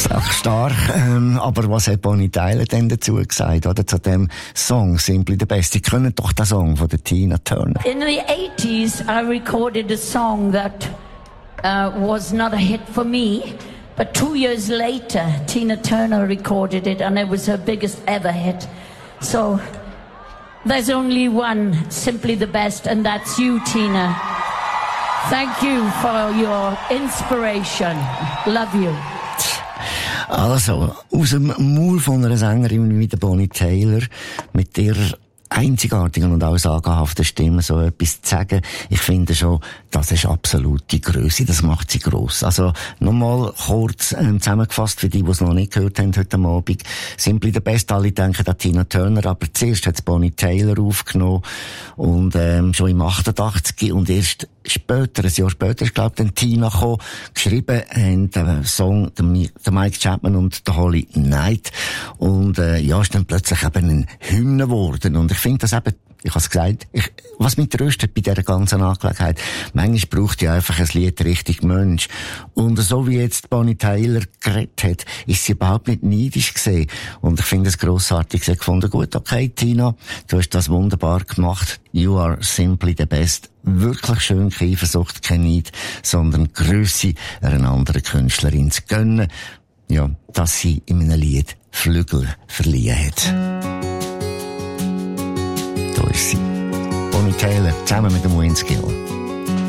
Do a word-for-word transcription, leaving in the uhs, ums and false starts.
Ach, stark. Ähm, aber was hat Bonnie Tyler denn dazu gesagt, oder? Zu dem Song Simply the Best? Sie kennen doch den Song von der Tina Turner. In the eighties, I recorded a song that uh, was not a hit for me. But two years later, Tina Turner recorded it and it was her biggest ever hit. So, there's only one, Simply the Best, and that's you, Tina. Thank you for your inspiration. Love you. Also, aus dem Maul von einer Sängerin wie der Bonnie Tyler, mit ihrer einzigartigen und auch sagenhaften Stimme so etwas zu sagen, ich finde schon, das ist absolute Grösse, das macht sie gross. Also nochmal kurz ähm, zusammengefasst für die, die es noch nicht gehört haben heute Abend. Simply the Best, alle denken an Tina Turner, aber zuerst hat Bonnie Tyler aufgenommen und ähm, schon im achtundachtzig und erst später, ein Jahr später ist glaube ich dann Tina gekommen, geschrieben haben den Song der Mike Chapman und der Holly Knight und äh, ja, ist dann plötzlich eben ein Hymne geworden und ich finde das eben, ich habe es gesagt, ich, was mich tröstet bei dieser ganzen Angelegenheit, manchmal braucht ja einfach ein Lied richtig Mensch. Und so wie jetzt Bonnie Tyler geredet hat, ist sie überhaupt nicht neidisch gesehen. Und ich finde es grossartig. Sie hat gefunden, gut, okay, Tina, du hast das wunderbar gemacht. You are simply the best. Wirklich schön, keine Eifersucht, kein Neid, sondern Grösse einer anderen Künstlerin zu gönnen. Ja, dass sie in einem Lied Flügel verliehen hat. Da ist sie. Bonnie Tyler, zusammen mit dem Winskill.